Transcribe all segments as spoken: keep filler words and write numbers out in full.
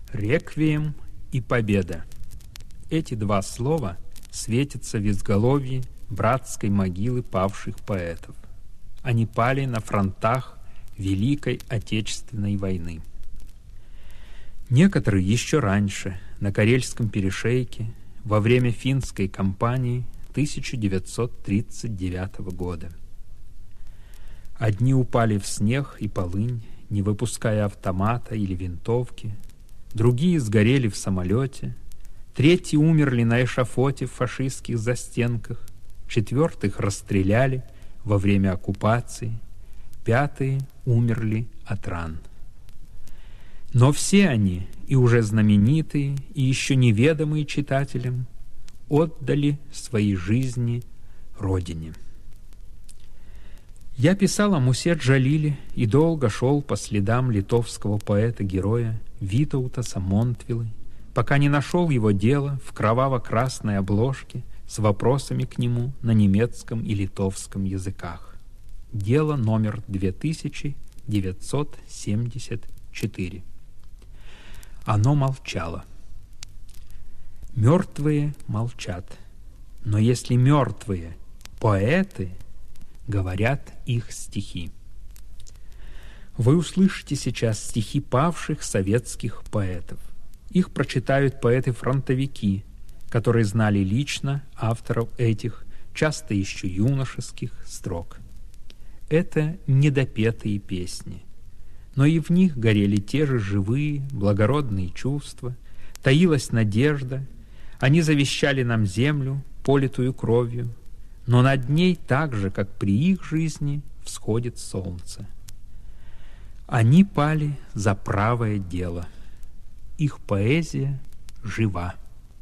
Реквием и победа. Эти два слова светятся в изголовье братской могилы павших поэтов. Они пали на фронтах Великой Отечественной войны. Некоторые еще раньше, на Карельском перешейке, во время финской кампании тысяча девятьсот тридцать девятого года. Одни упали в снег и полынь, не выпуская автомата или винтовки, другие сгорели в самолете, третьи умерли на эшафоте в фашистских застенках, четвертых расстреляли во время оккупации, пятые умерли от ран. Но все они, и уже знаменитые, и еще неведомые читателям, отдали свои жизни Родине. Я писал о Мусе Джалиле и долго шел по следам литовского поэта-героя Витаутаса Монтвилы, пока не нашел его дело в кроваво-красной обложке с вопросами к нему на немецком и литовском языках. Дело номер две тысячи девятьсот семьдесят четыре. Оно молчало. Мертвые молчат, но если мертвые поэты, говорят их стихи. Вы услышите сейчас стихи павших советских поэтов. Их прочитают поэты-фронтовики, которые знали лично авторов этих, часто еще юношеских строк. Это недопетые песни, но и в них горели те же живые, благородные чувства, таилась надежда, они завещали нам землю, политую кровью, но над ней так же, как при их жизни, всходит солнце. Они пали за правое дело. Их поэзия жива.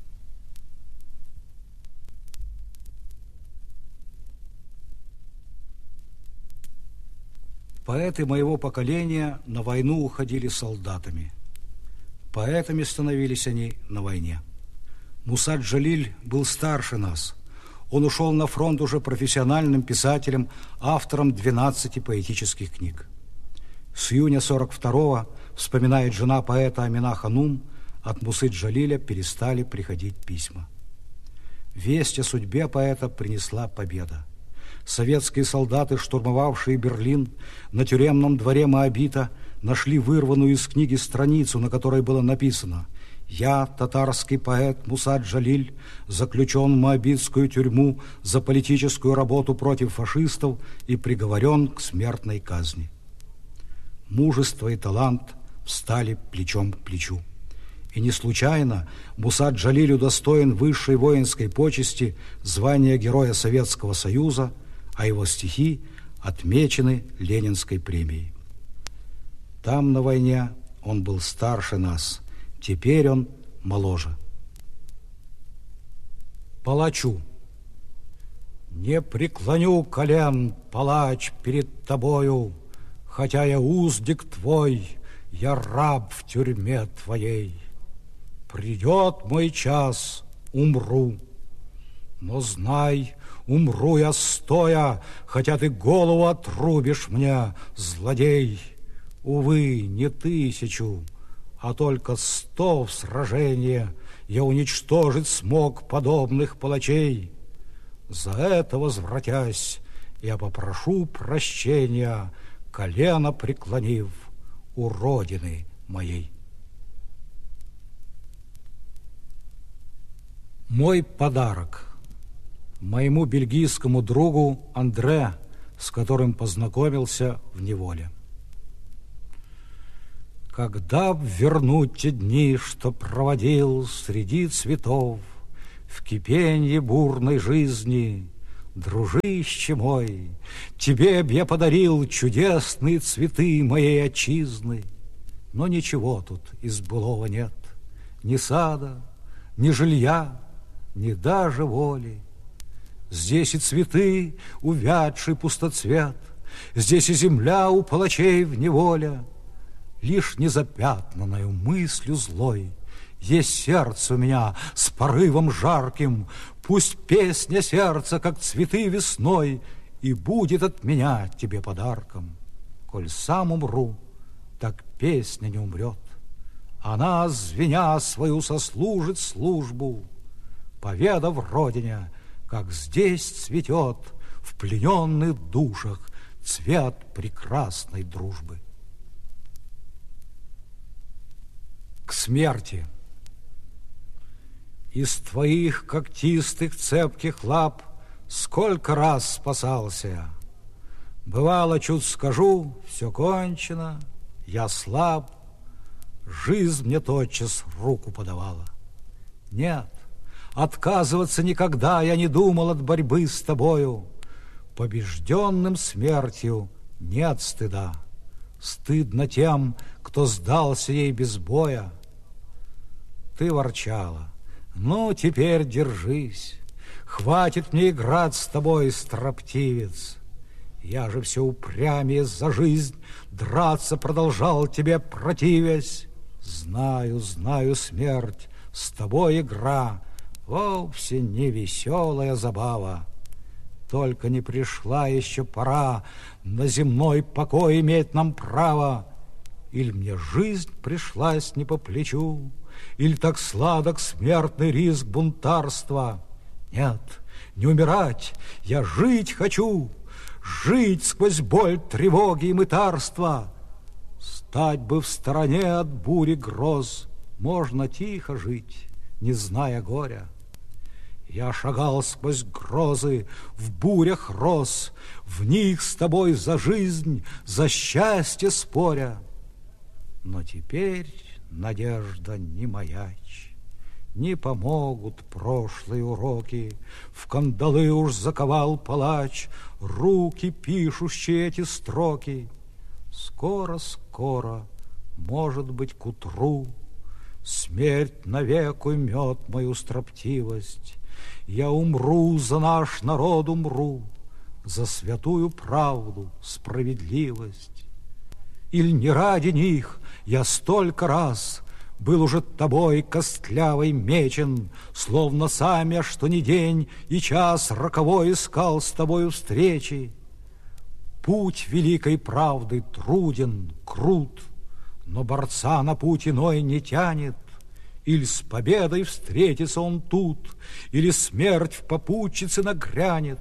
Поэты моего поколения на войну уходили солдатами. Поэтами становились они на войне. Муса Джалиль был старше нас. Он ушел на фронт уже профессиональным писателем, автором двенадцати поэтических книг. С июня сорок второго, вспоминает жена поэта Амина Ханум, от Мусы Джалиля перестали приходить письма. Весть о судьбе поэта принесла победа. Советские солдаты, штурмовавшие Берлин, на тюремном дворе Моабита нашли вырванную из книги страницу, на которой было написано: «Я, татарский поэт Муса Джалиль, заключен в моабитскую тюрьму за политическую работу против фашистов и приговорен к смертной казни». Мужество и талант встали плечом к плечу. И не случайно Муса Джалиль удостоен высшей воинской почести звания Героя Советского Союза, а его стихи отмечены Ленинской премией. Там, на войне, он был старше нас, теперь он моложе. Палачу. Не преклоню колен, палач, перед тобою, хотя я узник твой, я раб в тюрьме твоей. Придет мой час, умру, но знай, умру я стоя, хотя ты голову отрубишь мне, злодей. Увы, не тысячу, а только сто в сражении я уничтожить смог подобных палачей. За это, возвратясь, я попрошу прощения, колено преклонив у Родины моей. Мой подарок моему бельгийскому другу Андре, с которым познакомился в неволе. Когда б вернуть те дни, что проводил среди цветов в кипенье бурной жизни, дружище мой, тебе б я подарил чудесные цветы моей отчизны. Но ничего тут из былого нет, ни сада, ни жилья, ни даже воли. Здесь и цветы, увядший пустоцвет, здесь и земля у палачей в неволе. Лишь незапятнанную мыслью злой есть сердце у меня с порывом жарким. Пусть песня сердца, как цветы весной, и будет от меня тебе подарком. Коль сам умру, так песня не умрет. Она, звеня, свою сослужит службу, поведав родине, как здесь цветет в плененных душах цвет прекрасной дружбы. К смерти. Из твоих когтистых цепких лап сколько раз спасался я. Бывало, чуть скажу, все кончено, я слаб, жизнь мне тотчас руку подавала. Нет, отказываться никогда я не думал от борьбы с тобою. Побежденным смертью нет стыда. Стыдно тем, кто сдался ей без боя. Ты ворчала: ну, теперь держись, хватит мне играть с тобой, строптивец. Я же все упрямее за жизнь драться продолжал, тебе противясь. Знаю, знаю, смерть, с тобой игра вовсе не веселая забава. Только не пришла еще пора на земной покой иметь нам право. Иль мне жизнь пришлась не по плечу, иль так сладок смертный риск бунтарства. Нет, не умирать, я жить хочу, жить сквозь боль, тревоги и мытарства. Стать бы в стороне от бури гроз, можно тихо жить, не зная горя. Я шагал сквозь грозы, в бурях рос, в них с тобой за жизнь, за счастье споря. Но теперь, надежда, не маячь, не помогут прошлые уроки. В кандалы уж заковал палач руки, пишущие эти строки. Скоро-скоро, может быть, к утру, смерть навек уймет мою строптивость. Я умру, за наш народ умру, за святую правду, справедливость. Иль не ради них я столько раз был уже тобой костлявой мечен, словно самя, что ни день и час роковой искал с тобою встречи. Путь великой правды труден, крут, но борца на путь иной не тянет. Или с победой встретится он тут, или смерть в попутчице нагрянет.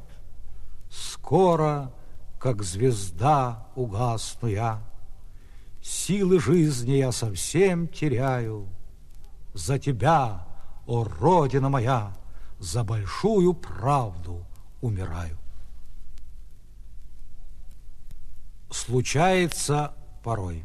Скоро, как звезда, угасну я, силы жизни я совсем теряю. За тебя, о Родина моя, за большую правду умираю. Случается порой.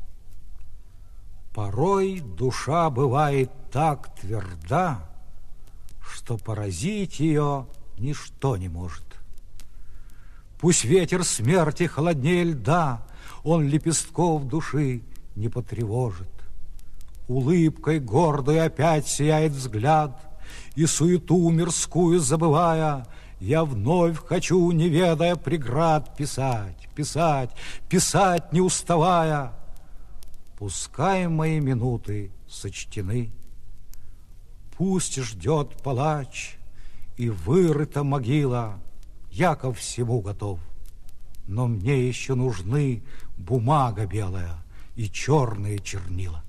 Порой душа бывает так тверда, что поразить ее ничто не может. Пусть ветер смерти холоднее льда, он лепестков души не потревожит. Улыбкой гордой опять сияет взгляд, и суету мирскую забывая, я вновь хочу, не ведая преград, писать, писать, писать, не уставая. Пускай мои минуты сочтены, пусть ждет палач, и вырыта могила, я ко всему готов. Но мне еще нужны бумага белая и черные чернила.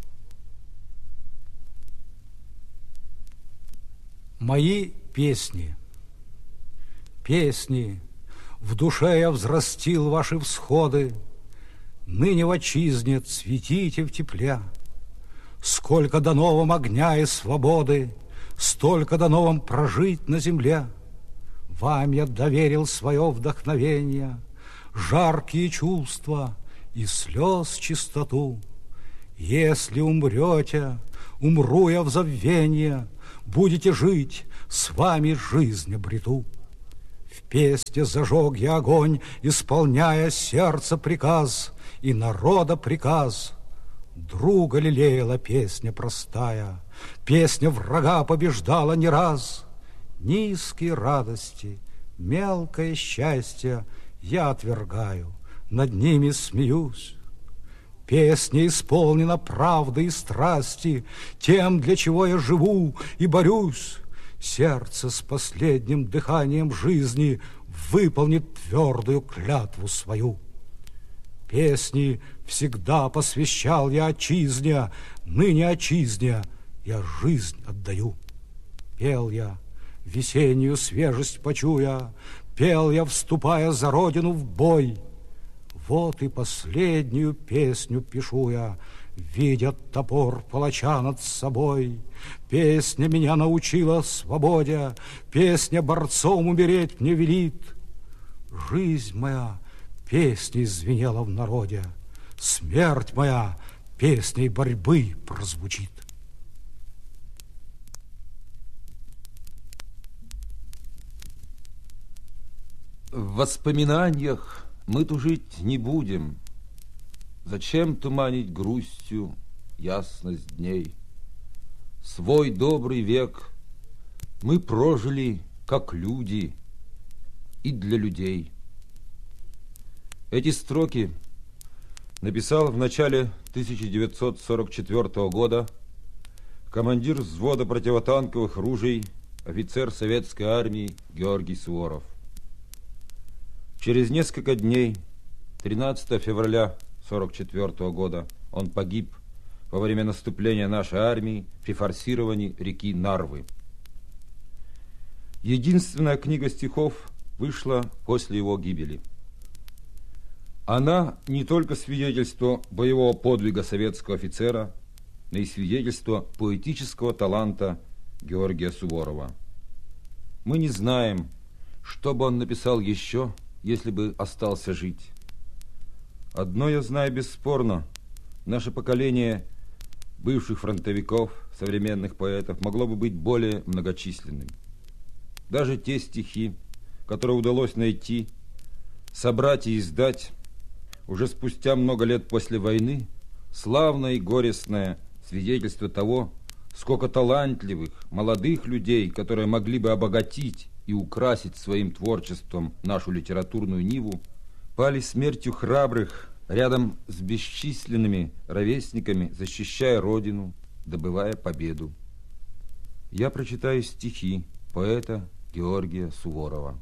Мои песни, песни, в душе я взрастил ваши всходы. Ныне в отчизне цветите в тепле. Сколько дано вам огня и свободы, столько дано вам прожить на земле. Вам я доверил свое вдохновение, жаркие чувства и слез чистоту. Если умрете, умру я в забвенье, будете жить, с вами жизнь обрету. В песне зажег я огонь, исполняя сердце приказ и народа приказ. Друга лелеяла песня простая, песня врага побеждала не раз. Низкие радости, мелкое счастье я отвергаю, над ними смеюсь. Песня исполнена правды и страсти, тем, для чего я живу и борюсь. Сердце с последним дыханием жизни выполнит твердую клятву свою. Песни Всегда посвящал я отчизне, ныне отчизне я жизнь отдаю. Пел я, весеннюю свежесть почуя, пел я, вступая за родину в бой. Вот и последнюю песню пишу я, видя топор палача над собой. Песня меня научила свободе, песня борцом умереть мне велит. Жизнь моя песней звенела в народе, смерть моя песней борьбы прозвучит. В воспоминаниях мы тужить не будем. Зачем туманить грустью ясность дней? Свой добрый век мы прожили как люди и для людей. Эти строки написал в начале тысяча девятьсот сорок четвёртого года командир взвода противотанковых ружей, офицер советской армии Георгий Суворов. Через несколько дней, тринадцатого февраля сорок четвёртого года, он погиб во время наступления нашей армии при форсировании реки Нарвы. Единственная книга стихов вышла после его гибели. Она не только свидетельство боевого подвига советского офицера, но и свидетельство поэтического таланта Георгия Суворова. Мы не знаем, что бы он написал еще, если бы остался жить. Одно я знаю бесспорно: наше поколение бывших фронтовиков, современных поэтов, могло бы быть более многочисленным. Даже те стихи, которые удалось найти, собрать и издать уже спустя много лет после войны, славное и горестное свидетельство того, сколько талантливых, молодых людей, которые могли бы обогатить и украсить своим творчеством нашу литературную ниву, пали смертью храбрых рядом с бесчисленными ровесниками, защищая Родину, добывая победу. Я прочитаю стихи поэта Георгия Суворова.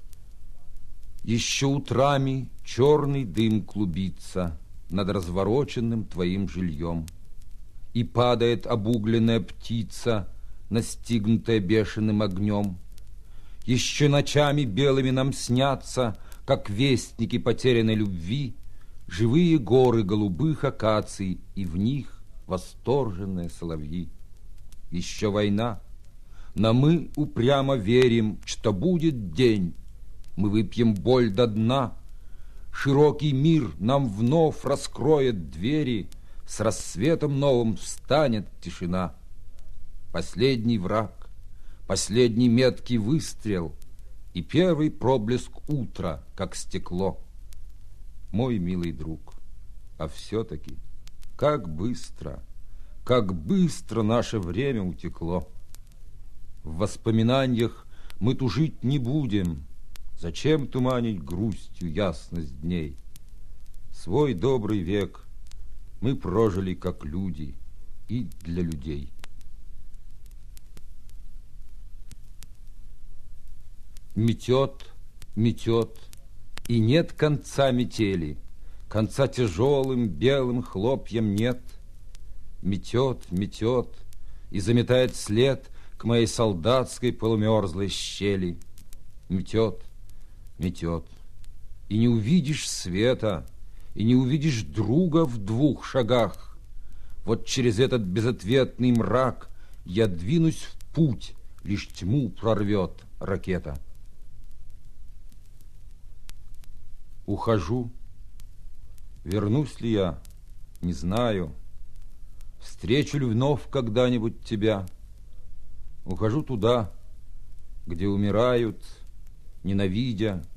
Еще утрами черный дым клубится над развороченным твоим жильем, и падает обугленная птица, настигнутая бешеным огнем. Еще ночами белыми нам снятся, как вестники потерянной любви, живые горы голубых акаций, и в них восторженные соловьи. Еще война, но мы упрямо верим, что будет день. Мы выпьем боль до дна, широкий мир нам вновь раскроет двери, с рассветом новым встанет тишина. Последний враг, последний меткий выстрел и первый проблеск утра, как стекло. Мой милый друг, а все-таки как быстро, как быстро наше время утекло. В воспоминаниях мы тужить не будем. Зачем туманить грустью ясность дней? Свой добрый век мы прожили как люди и для людей. Метет, метет, и нет конца метели, конца тяжелым белым хлопьям нет. Метет, метет, и заметает след к моей солдатской полумерзлой щели. Метет, метет, и не увидишь света, и не увидишь друга в двух шагах. Вот через этот безответный мрак я двинусь в путь, лишь тьму прорвет ракета. Ухожу. Вернусь ли я? Не знаю. Встречу ли вновь когда-нибудь тебя? Ухожу туда, где умирают, ненавидя,